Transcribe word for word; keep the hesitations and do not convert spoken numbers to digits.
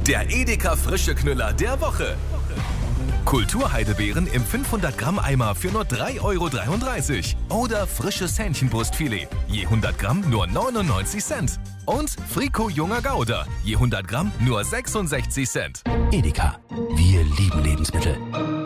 Der Edeka frische Knüller der Woche. Kulturheidebeeren im fünfhundert Gramm Eimer für nur drei Euro dreiunddreißig. Oder frisches Hähnchenbrustfilet, je hundert Gramm nur neunundneunzig Cent. Und Frico junger Gouda, je hundert Gramm nur sechsundsechzig Cent. Edeka, wir lieben Lebensmittel.